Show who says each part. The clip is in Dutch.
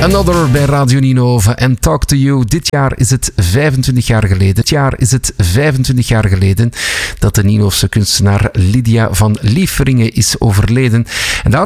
Speaker 1: Another bij Radio Ninove en Talk to You. Dit jaar is het 25 jaar geleden dat de Ninofse kunstenaar Lydia van Lieferingen is overleden. En